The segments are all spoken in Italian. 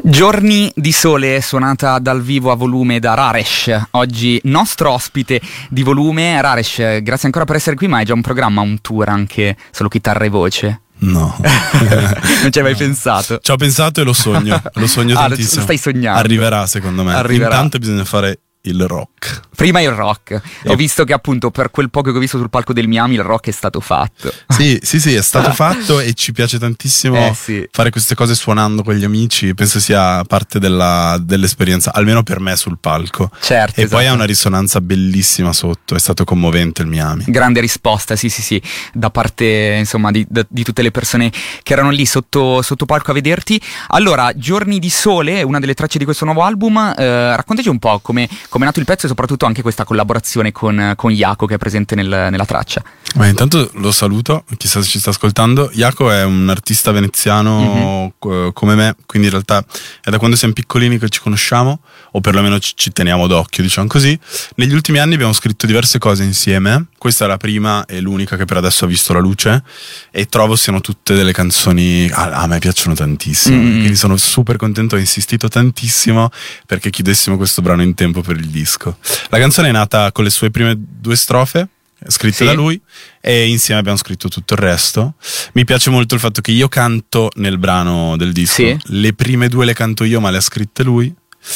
Giorni di Sole, suonata dal vivo a volume da Raresh, oggi nostro ospite di volume. Raresh, grazie ancora per essere qui, ma è già un programma, un tour anche solo chitarra e voce? No. Non ci hai mai pensato? Ci ho pensato e lo sogno tantissimo. Lo stai sognando? Arriverà, secondo me. Intanto bisogna fare il rock. Prima il rock. Ho visto che appunto per quel poco che ho visto sul palco del Miami il rock è stato fatto. Sì, è stato fatto e ci piace tantissimo fare queste cose suonando con gli amici. Penso sia parte dell'esperienza, almeno per me, sul palco. Certo. E poi ha una risonanza bellissima sotto, è stato commovente il Miami. Grande risposta, sì, da parte insomma di tutte le persone che erano lì sotto palco a vederti. Allora, Giorni di Sole, una delle tracce di questo nuovo album, raccontaci un po' come è nato il pezzo e soprattutto anche questa collaborazione con Jaco che è presente nella traccia. Intanto lo saluto, chissà se ci sta ascoltando. Jaco è un artista veneziano come me, quindi in realtà è da quando siamo piccolini che ci conosciamo, o perlomeno ci teniamo d'occhio, diciamo così. Negli ultimi anni abbiamo scritto diverse cose insieme, questa è la prima e l'unica che per adesso ha visto la luce, e trovo siano tutte delle canzoni a me piacciono tantissimo, quindi sono super contento, ho insistito tantissimo perché chiudessimo questo brano in tempo per il disco. La canzone è nata con le sue prime 2 strofe scritte da lui e insieme abbiamo scritto tutto il resto. Mi piace molto il fatto che io canto nel brano del disco, le prime 2 le canto io ma le ha scritte lui,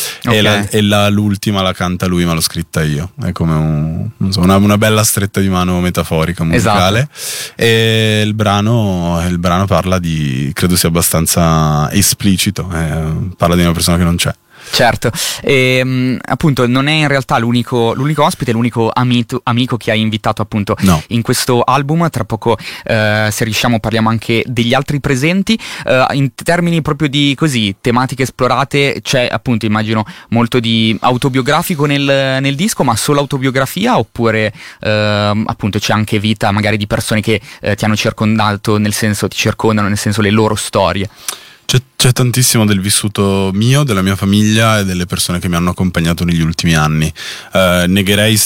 e l'ultima la canta lui ma l'ho scritta io. È come una bella stretta di mano metaforica musicale. Esatto. E il brano parla credo sia abbastanza esplicito, parla di una persona che non c'è. Certo, e appunto non è in realtà l'unico ospite, l'unico amico che hai invitato appunto in questo album. Tra poco se riusciamo parliamo anche degli altri presenti. In termini proprio di tematiche esplorate, c'è appunto immagino molto di autobiografico nel disco, ma solo autobiografia oppure appunto c'è anche vita magari di persone che ti hanno circondato, nel senso ti circondano, nel senso le loro storie? C'è tantissimo del vissuto mio, della mia famiglia e delle persone che mi hanno accompagnato negli ultimi anni. Negherei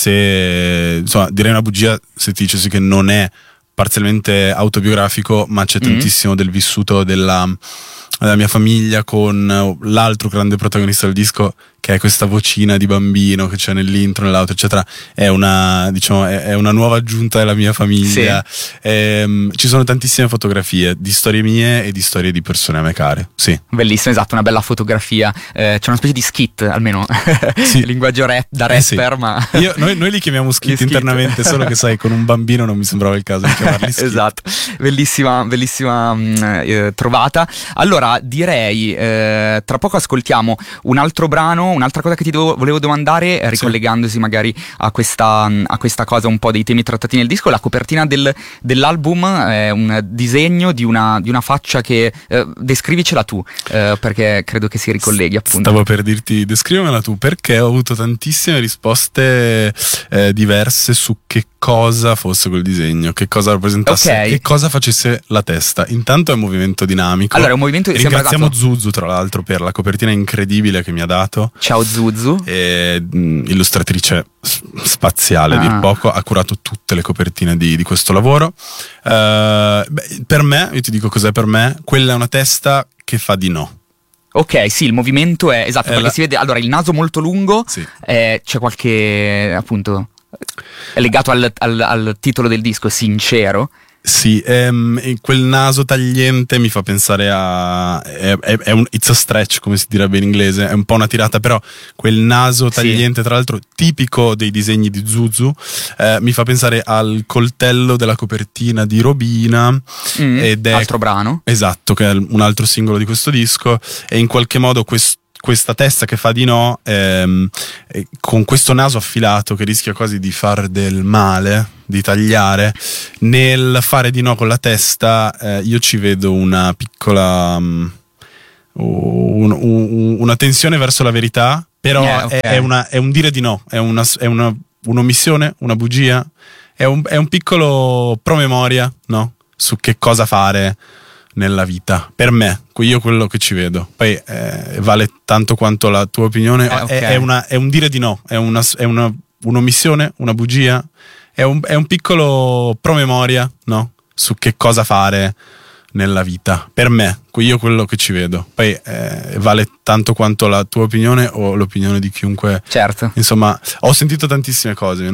direi una bugia se ti dicessi che non è parzialmente autobiografico, ma c'è tantissimo del vissuto della mia famiglia con l'altro grande protagonista del disco, che è questa vocina di bambino che c'è nell'intro, nell'auto, eccetera. È una nuova aggiunta della mia famiglia. Ci sono tantissime fotografie di storie mie e di storie di persone a me care. Sì. Bellissimo, esatto, una bella fotografia. C'è una specie di skit, almeno linguaggio da rapper, ma noi li chiamiamo skit internamente, solo che sai, con un bambino non mi sembrava il caso di chiamarli skit. Esatto, bellissima trovata. Allora direi tra poco ascoltiamo un altro brano. Un'altra cosa che ti volevo domandare, ricollegandosi magari a questa cosa, un po' dei temi trattati nel disco, la copertina dell'album è un disegno di una faccia che descrivicela tu, perché credo che si ricolleghi appunto. Stavo per dirti descrivimela tu, perché ho avuto tantissime risposte diverse su che cosa fosse quel disegno, che cosa rappresentasse, che cosa facesse la testa. Intanto è un movimento dinamico. Allora, è un movimento. Ringraziamo Zuzu tra l'altro per la copertina incredibile che mi ha dato. Ciao Zuzu. Illustratrice spaziale, dir poco, ha curato tutte le copertine di questo lavoro. Per me, io ti dico cos'è per me, quella è una testa che fa di no. Ok, sì, il movimento è esatto, perché si vede, allora, il naso molto lungo, c'è qualche, appunto, è legato al titolo del disco, Sincero. Sì, quel naso tagliente mi fa pensare it's a stretch, come si direbbe in inglese, è un po' una tirata, però quel naso tagliente, tra l'altro tipico dei disegni di Zuzu, mi fa pensare al coltello della copertina di Robina, ed è altro brano, esatto, che è un altro singolo di questo disco, e in qualche modo questa testa che fa di no, con questo naso affilato che rischia quasi di far del male, di tagliare, nel fare di no con la testa, io ci vedo una piccola una tensione verso la verità, però è un dire di no, è un'omissione, una bugia, è un piccolo promemoria, no? Su che cosa fare nella vita, per me, io quello che ci vedo. Poi vale tanto quanto la tua opinione. È un dire di no, è un'omissione, una bugia, è un piccolo promemoria, no? Su che cosa fare nella vita, per me, io quello che ci vedo. Poi vale tanto quanto la tua opinione o l'opinione di chiunque. Certo. Insomma, ho sentito tantissime cose.